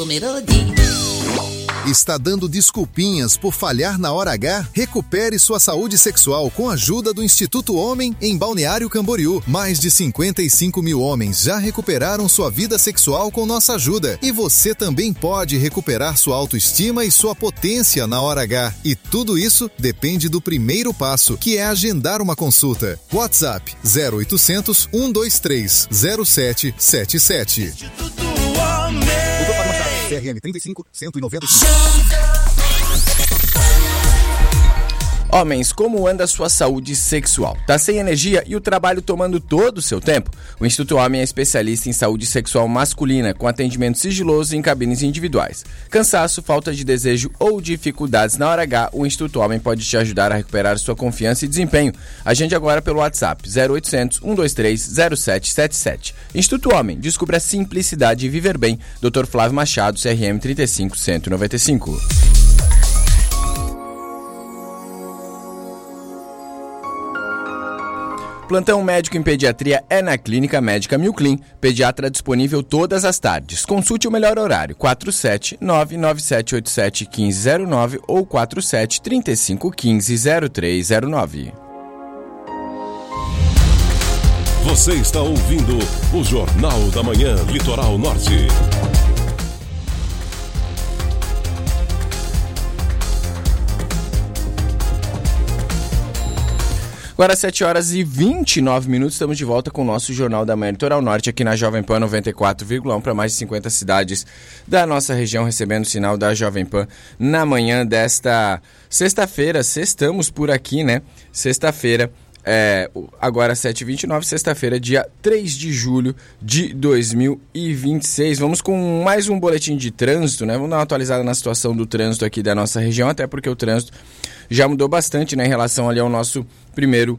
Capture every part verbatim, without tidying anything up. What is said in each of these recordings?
Está dando desculpinhas por falhar na hora H? Recupere sua saúde sexual com a ajuda do Instituto Homem em Balneário Camboriú. Mais de cinquenta e cinco mil homens já recuperaram sua vida sexual com nossa ajuda. E você também pode recuperar sua autoestima e sua potência na hora H. E tudo isso depende do primeiro passo, que é agendar uma consulta. WhatsApp zero oitocentos, cento e vinte e três, zero sete sete sete. Instituto Homem. C R M trinta e cinco, cento e noventa e cinco. Homens, como anda a sua saúde sexual? Tá sem energia e o trabalho tomando todo o seu tempo? O Instituto Homem é especialista em saúde sexual masculina, com atendimento sigiloso em cabines individuais. Cansaço, falta de desejo ou dificuldades na hora H, o Instituto Homem pode te ajudar a recuperar sua confiança e desempenho. Agende agora pelo WhatsApp zero oitocentos, cento e vinte e três, zero sete sete sete. Instituto Homem, descubra a simplicidade de viver bem. doutor Flávio Machado, C R M trinta e cinco, cento e noventa e cinco. Plantão médico em pediatria é na Clínica Médica Milclin. Pediatra disponível todas as tardes. Consulte o melhor horário, quatro sete nove nove sete oito sete um cinco zero nove ou quatro sete três cinco um cinco zero três zero nove. Você está ouvindo o Jornal da Manhã, Litoral Norte. Agora, sete horas e vinte e nove minutos, estamos de volta com o nosso Jornal da Manhã Litoral Norte, aqui na Jovem Pan noventa e quatro vírgula um, para mais de cinquenta cidades da nossa região, recebendo o sinal da Jovem Pan na manhã desta sexta-feira. Sextamos por aqui, né? Sexta-feira, é, agora sete e vinte e nove, sexta-feira, dia três de julho de dois mil e vinte e seis. Vamos com mais um boletim de trânsito, né? Vamos dar uma atualizada na situação do trânsito aqui da nossa região, até porque o trânsito já mudou bastante, né, em relação ali ao nosso primeiro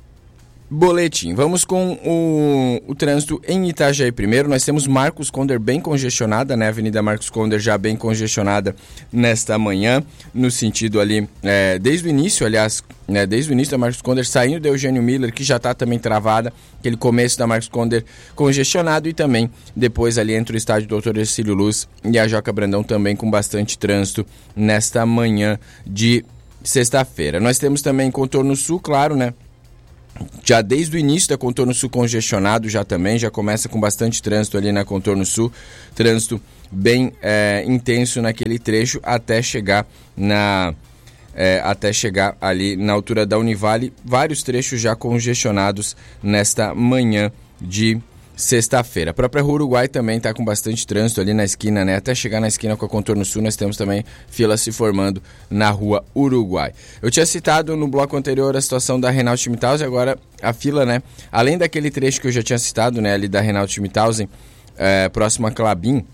boletim. Vamos com o, o trânsito em Itajaí primeiro. Nós temos Marcos Conder bem congestionada, né? Avenida Marcos Conder já bem congestionada nesta manhã, no sentido ali, é, desde o início, aliás, né, desde o início da Marcos Conder, saindo da Eugênio Miller, que já está também travada, aquele começo da Marcos Conder congestionado, e também depois ali entre o estádio doutor Ercílio Luz e a Joca Brandão também com bastante trânsito nesta manhã de sexta-feira. Nós temos também Contorno Sul, claro, né? Já desde o início da Contorno Sul congestionado, já também, já começa com bastante trânsito ali na Contorno Sul, trânsito bem é, intenso naquele trecho até chegar na é, até chegar ali na altura da Univale, vários trechos já congestionados nesta manhã de sexta-feira. A própria Rua Uruguai também está com bastante trânsito ali na esquina, né? Até chegar na esquina com a Contorno Sul, nós temos também fila se formando na Rua Uruguai. Eu tinha citado no bloco anterior a situação da Reinaldo Schmidthausen, agora a fila, né? Além daquele trecho que eu já tinha citado, né? Ali da Reinaldo Schmidthausen, é, próximo a Clabin,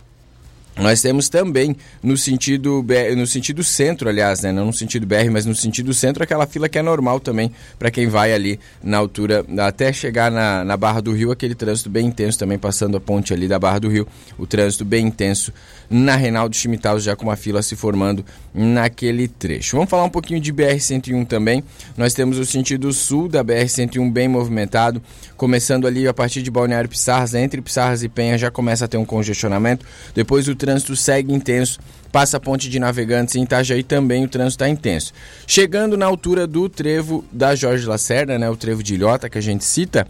nós temos também no sentido, no sentido centro, aliás, né? Não no sentido B R, mas no sentido centro, aquela fila que é normal também para quem vai ali na altura, até chegar na, na Barra do Rio, aquele trânsito bem intenso também, passando a ponte ali da Barra do Rio, o trânsito bem intenso na Reinaldo Schmidthausen, já com uma fila se formando naquele trecho. Vamos falar um pouquinho de B R cento e um também. Nós temos o sentido sul da B R cento e um bem movimentado, começando ali a partir de Balneário Pissarras, entre Pissarras e Penha já começa a ter um congestionamento, depois o trânsito segue intenso, passa a ponte de Navegantes, em Itajaí também o trânsito está intenso. Chegando na altura do trevo da Jorge Lacerda, né, o trevo de Ilhota que a gente cita,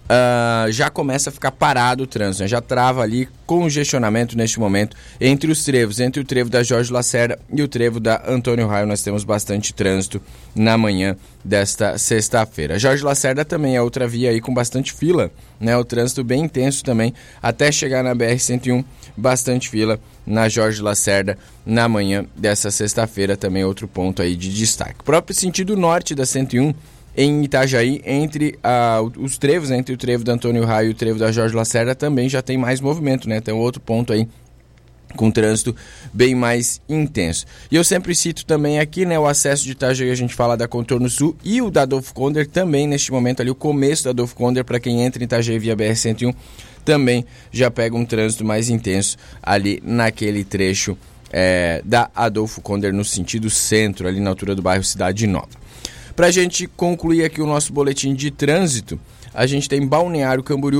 Uh, já começa a ficar parado o trânsito, né? Já trava ali congestionamento neste momento entre os trevos, entre o trevo da Jorge Lacerda e o trevo da Antônio Raio. Nós temos bastante trânsito na manhã desta sexta-feira. Jorge Lacerda também é outra via aí com bastante fila, né? O trânsito bem intenso também, até chegar na B R cento e um, bastante fila na Jorge Lacerda na manhã dessa sexta-feira, também outro ponto aí de destaque. O próprio sentido norte da cento e um, em Itajaí, entre uh, os trevos, né, entre o trevo da Antônio Raio e o trevo da Jorge Lacerda, também já tem mais movimento, né? Tem outro ponto aí com trânsito bem mais intenso. E eu sempre cito também aqui, né, o acesso de Itajaí, a gente fala da Contorno Sul e o da Adolfo Conder também, neste momento ali, o começo da Adolfo Conder, para quem entra em Itajaí via B R cento e um, também já pega um trânsito mais intenso ali naquele trecho é, da Adolfo Conder no sentido centro, ali na altura do bairro Cidade Nova. Para a gente concluir aqui o nosso boletim de trânsito, a gente tem Balneário Camboriú,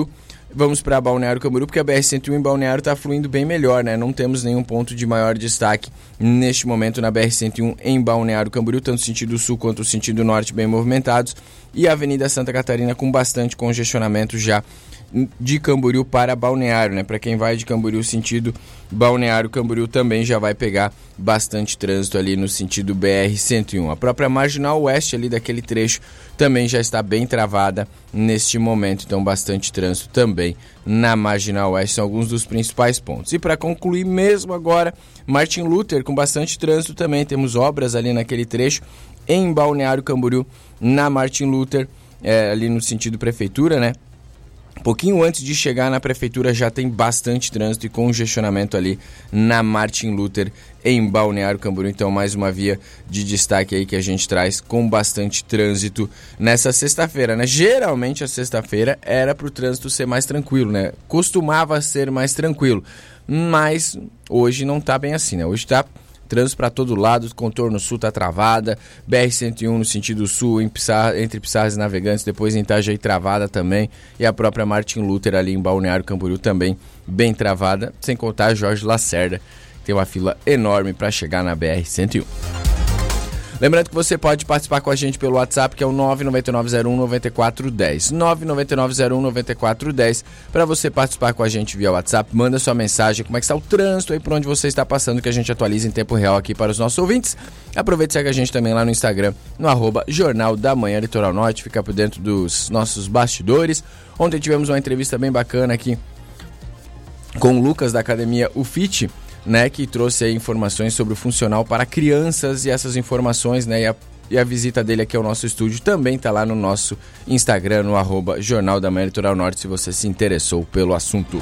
Vamos para Balneário Camboriú, porque a B R cento e um em Balneário está fluindo bem melhor, né? Não temos nenhum ponto de maior destaque neste momento na B R cento e um em Balneário Camboriú, tanto o sentido sul quanto o sentido norte bem movimentados, e a Avenida Santa Catarina com bastante congestionamento já de Camboriú para Balneário, né? Para quem vai de Camboriú sentido Balneário Camboriú também já vai pegar bastante trânsito ali no sentido B R cento e um. A própria Marginal Oeste ali daquele trecho também já está bem travada neste momento, então bastante trânsito também na Marginal Oeste, são alguns dos principais pontos. E para concluir mesmo agora, Martin Luther com bastante trânsito também, temos obras ali naquele trecho em Balneário Camboriú, na Martin Luther, é, ali no sentido prefeitura, né? Um pouquinho antes de chegar na prefeitura já tem bastante trânsito e congestionamento ali na Martin Luther em Balneário Camboriú. Então mais uma via de destaque aí que a gente traz com bastante trânsito nessa sexta-feira, né? Geralmente a sexta-feira era para o trânsito ser mais tranquilo, né? Costumava ser mais tranquilo, mas hoje não tá bem assim, né? Hoje tá trânsito para todo lado, contorno sul está travada, B R cento e um no sentido sul, em Pissar, entre Pissarras e Navegantes, depois em Itajaí travada também, e a própria Martin Luther ali em Balneário Camboriú também bem travada, sem contar a Jorge Lacerda, tem uma fila enorme para chegar na B R cento e um. Lembrando que você pode participar com a gente pelo WhatsApp, que é o nove nove nove zero um nove quatro um zero. nove nove nove zero um nove quatro um zero. Para você participar com a gente via WhatsApp, manda sua mensagem, como é que está o trânsito aí por onde você está passando, que a gente atualiza em tempo real aqui para os nossos ouvintes. Aproveite e segue a gente também lá no Instagram, no arroba Jornal da Manhã Litoral Norte, fica por dentro dos nossos bastidores. Ontem tivemos uma entrevista bem bacana aqui com o Lucas da Academia U F I T, né, que trouxe aí informações sobre o funcional para crianças, e essas informações, né, e a, e a visita dele aqui ao nosso estúdio também está lá no nosso Instagram, no arroba Jornal da Manhã Litoral Norte, se você se interessou pelo assunto.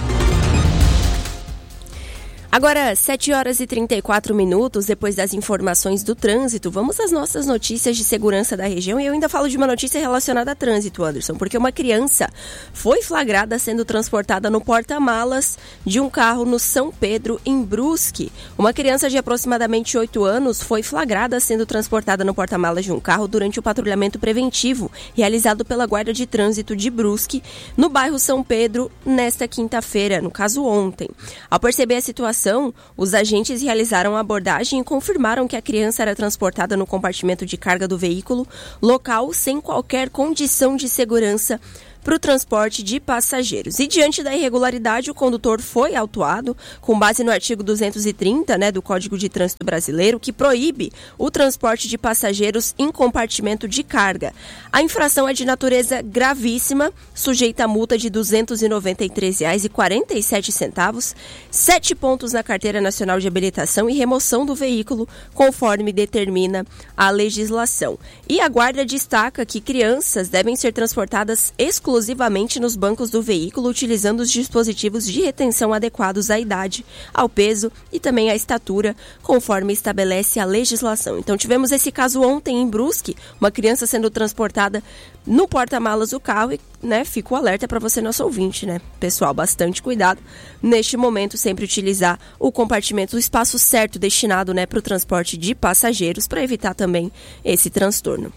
Agora, sete horas e trinta e quatro minutos, depois das informações do trânsito, vamos às nossas notícias de segurança da região. E eu ainda falo de uma notícia relacionada a trânsito, Anderson, porque uma criança foi flagrada sendo transportada no porta-malas de um carro no São Pedro, em Brusque. Uma criança de aproximadamente oito anos foi flagrada sendo transportada no porta-malas de um carro durante o patrulhamento preventivo realizado pela Guarda de Trânsito de Brusque, no bairro São Pedro, nesta quinta-feira, no caso ontem. Ao perceber a situação, os agentes realizaram a abordagem e confirmaram que a criança era transportada no compartimento de carga do veículo, local sem qualquer condição de segurança para o transporte de passageiros. E diante da irregularidade, o condutor foi autuado com base no artigo duzentos e trinta, né, do Código de Trânsito Brasileiro, que proíbe o transporte de passageiros em compartimento de carga. A infração é de natureza gravíssima, sujeita a multa de duzentos e noventa e três reais e quarenta e sete centavos, sete pontos na Carteira Nacional de Habilitação e remoção do veículo, conforme determina a legislação. E a Guarda destaca que crianças devem ser transportadas exclusivamente exclusivamente nos bancos do veículo, utilizando os dispositivos de retenção adequados à idade, ao peso e também à estatura, conforme estabelece a legislação. Então tivemos esse caso ontem em Brusque, uma criança sendo transportada no porta-malas do carro e, né, fica o alerta para você, nosso ouvinte, né? Pessoal, bastante cuidado. Neste momento, sempre utilizar o compartimento, o espaço certo destinado, né, para o transporte de passageiros, para evitar também esse transtorno.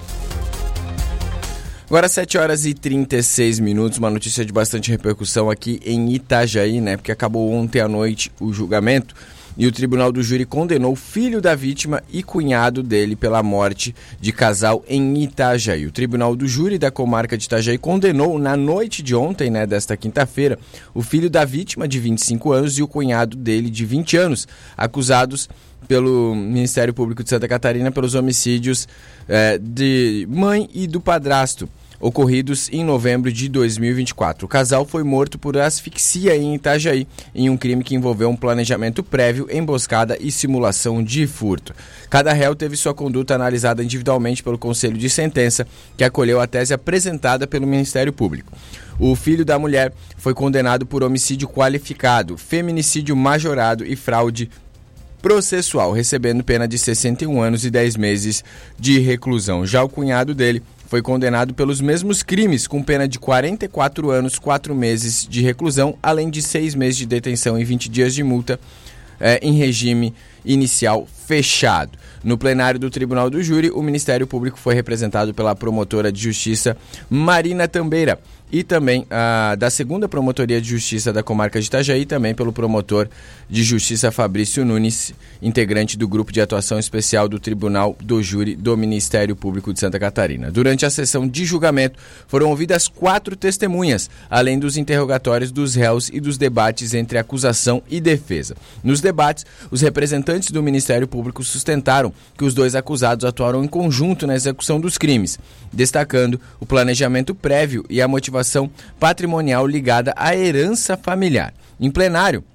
Agora sete horas e trinta e seis minutos, uma notícia de bastante repercussão aqui em Itajaí, né? Porque acabou ontem à noite o julgamento e o Tribunal do Júri condenou o filho da vítima e cunhado dele pela morte de casal em Itajaí. O Tribunal do Júri da comarca de Itajaí condenou na noite de ontem, né, desta quinta-feira, o filho da vítima de vinte e cinco anos e o cunhado dele de vinte anos, acusados pelo Ministério Público de Santa Catarina pelos homicídios eh, de mãe e do padrasto, ocorridos em novembro de dois mil e vinte e quatro. O casal foi morto por asfixia em Itajaí, em um crime que envolveu um planejamento prévio, emboscada e simulação de furto. Cada réu teve sua conduta analisada individualmente pelo Conselho de Sentença, que acolheu a tese apresentada pelo Ministério Público. O filho da mulher foi condenado por homicídio qualificado, feminicídio majorado e fraude processual, recebendo pena de sessenta e um anos e dez meses de reclusão. Já o cunhado dele foi condenado pelos mesmos crimes, com pena de quarenta e quatro anos, quatro meses de reclusão, além de seis meses de detenção e vinte dias de multa, é, em regime inicial fechado. No plenário do Tribunal do Júri, o Ministério Público foi representado pela promotora de justiça Marina Tambeira e também ah, da segunda Promotoria de Justiça da Comarca de Itajaí, também pelo promotor de Justiça Fabrício Nunes, integrante do Grupo de Atuação Especial do Tribunal do Júri do Ministério Público de Santa Catarina. Durante a sessão de julgamento, foram ouvidas quatro testemunhas, além dos interrogatórios dos réus e dos debates entre acusação e defesa. Nos debates, os representantes do Ministério Público sustentaram que os dois acusados atuaram em conjunto na execução dos crimes, destacando o planejamento prévio e a motivação patrimonial ligada à herança familiar. Em plenário,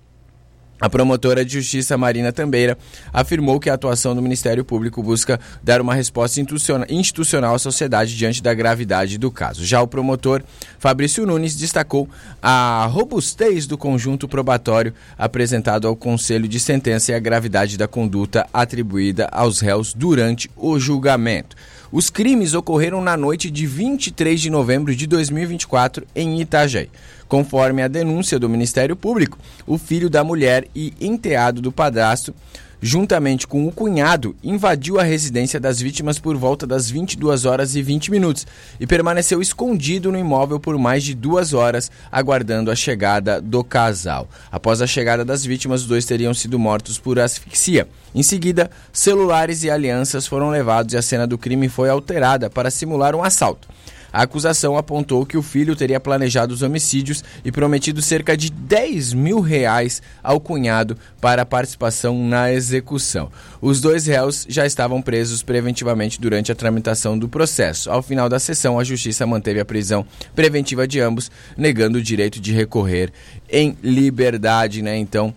a promotora de justiça Marina Tambeira afirmou que a atuação do Ministério Público busca dar uma resposta institucional à sociedade diante da gravidade do caso. Já o promotor Fabrício Nunes destacou a robustez do conjunto probatório apresentado ao Conselho de Sentença e a gravidade da conduta atribuída aos réus durante o julgamento. Os crimes ocorreram na noite de vinte e três de novembro de dois mil e vinte e quatro em Itajaí. Conforme a denúncia do Ministério Público, o filho da mulher e enteado do padrasto, juntamente com o cunhado, invadiu a residência das vítimas por volta das vinte e duas horas e vinte minutos e permaneceu escondido no imóvel por mais de duas horas, aguardando a chegada do casal. Após a chegada das vítimas, os dois teriam sido mortos por asfixia. Em seguida, celulares e alianças foram levados e a cena do crime foi alterada para simular um assalto. A acusação apontou que o filho teria planejado os homicídios e prometido cerca de dez mil reais ao cunhado para a participação na execução. Os dois réus já estavam presos preventivamente durante a tramitação do processo. Ao final da sessão, a Justiça manteve a prisão preventiva de ambos, negando o direito de recorrer em liberdade, né? Então,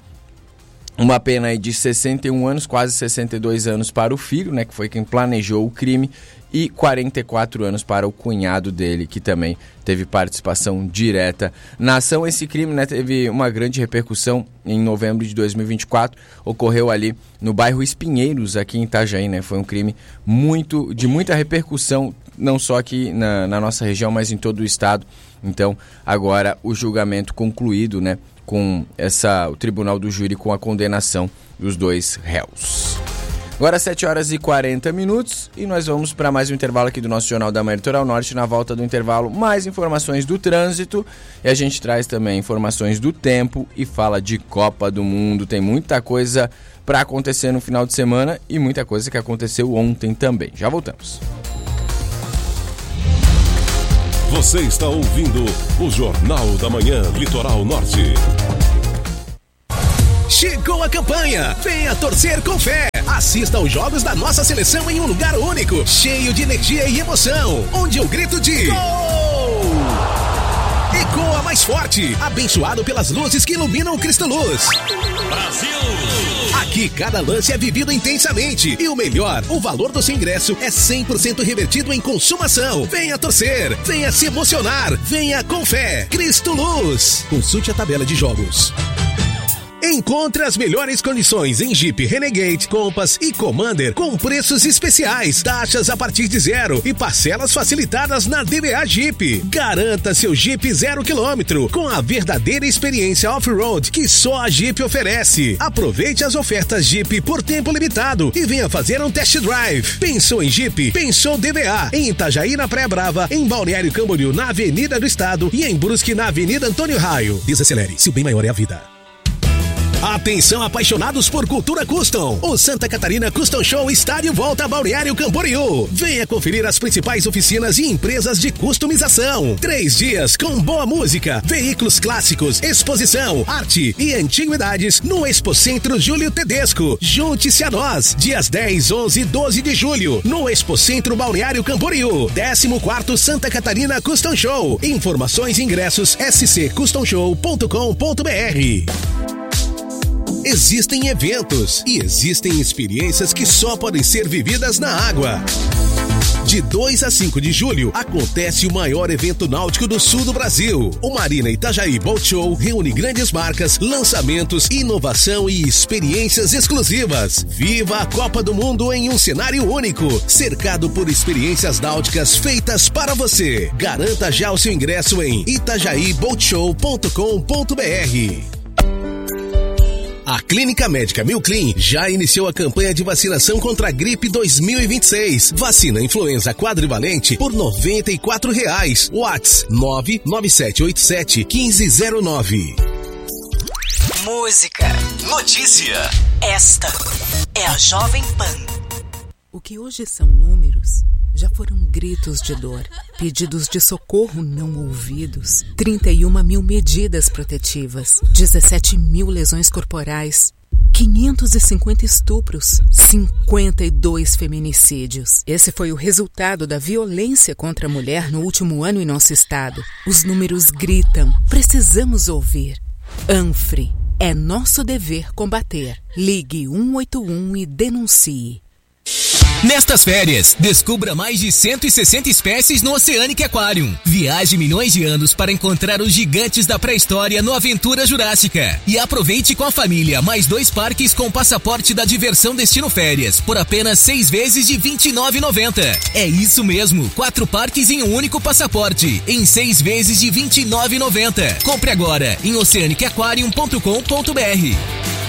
uma pena aí de sessenta e um anos, quase sessenta e dois anos para o filho, né, que foi quem planejou o crime, e quarenta e quatro anos para o cunhado dele, que também teve participação direta na ação. Esse crime, né, teve uma grande repercussão em novembro de dois mil e vinte e quatro, ocorreu ali no bairro Espinheiros, aqui em Itajaí, né, foi um crime muito, de muita repercussão, não só aqui na, na nossa região, mas em todo o estado. Então, agora o julgamento concluído, né, com essa, o Tribunal do Júri com a condenação dos dois réus. Agora sete horas e quarenta minutos e nós vamos para mais um intervalo aqui do nosso Jornal da Manhã Litoral Norte. Na volta do intervalo, mais informações do trânsito e a gente traz também informações do tempo e fala de Copa do Mundo. Tem muita coisa para acontecer no final de semana e muita coisa que aconteceu ontem também. Já voltamos. Você está ouvindo o Jornal da Manhã Litoral Norte. Chegou a campanha, venha torcer com fé. Assista aos jogos da nossa seleção em um lugar único, cheio de energia e emoção, onde eu grito de gol! Ecoa mais forte, abençoado pelas luzes que iluminam o Cristo Luz. Brasil! Aqui cada lance é vivido intensamente e o melhor, o valor do seu ingresso é cem por cento revertido em consumação. Venha torcer, venha se emocionar, venha com fé. Cristo Luz. Consulte a tabela de jogos. Encontre as melhores condições em Jeep Renegade, Compass e Commander com preços especiais, taxas a partir de zero e parcelas facilitadas na D B A Jeep. Garanta seu Jeep zero quilômetro com a verdadeira experiência off-road que só a Jeep oferece. Aproveite as ofertas Jeep por tempo limitado e venha fazer um test drive. Pensou em Jeep? Pensou D B A. Em Itajaí, na Praia Brava, em Balneário Camboriú, na Avenida do Estado e em Brusque, na Avenida Antônio Raio. Desacelere, se o bem maior é a vida. Atenção apaixonados por cultura custom. O Santa Catarina Custom Show está de volta a Balneário Camboriú. Venha conferir as principais oficinas e empresas de customização. Três dias com boa música, veículos clássicos, exposição, arte e antiguidades no Expocentro Júlio Tedesco. Junte-se a nós, dias dez, onze e doze de julho, no Expocentro Balneário Camboriú. décimo quarto Santa Catarina Custom Show. Informações e ingressos s c custom show ponto com ponto b r. Existem eventos e existem experiências que só podem ser vividas na água. De dois a cinco de julho, acontece o maior evento náutico do sul do Brasil. O Marina Itajaí Boat Show reúne grandes marcas, lançamentos, inovação e experiências exclusivas. Viva a Copa do Mundo em um cenário único, cercado por experiências náuticas feitas para você. Garanta já o seu ingresso em itajaí boat show ponto com ponto b r. A Clínica Médica Milclin já iniciou a campanha de vacinação contra a gripe dois mil e vinte e seis. Vacina influenza quadrivalente por noventa e quatro reais. Whats nove nove sete oito sete um cinco zero nove. Música. Notícia. Esta é a Jovem Pan. O que hoje são números já foram gritos de dor, pedidos de socorro não ouvidos, trinta e uma mil medidas protetivas, dezessete mil lesões corporais, quinhentos e cinquenta estupros, cinquenta e dois feminicídios. Esse foi o resultado da violência contra a mulher no último ano em nosso estado. Os números gritam, precisamos ouvir. ANFRE, é nosso dever combater. Ligue um oito um e denuncie. Nestas férias, descubra mais de cento e sessenta espécies no Oceanic Aquarium. Viaje milhões de anos para encontrar os gigantes da pré-história no Aventura Jurássica. E aproveite com a família mais dois parques com passaporte da Diversão Destino Férias por apenas seis vezes de vinte e nove reais e noventa centavos. É isso mesmo, quatro parques em um único passaporte, em seis vezes de vinte e nove reais e noventa centavos. Compre agora em oceanic aquarium ponto com ponto b r.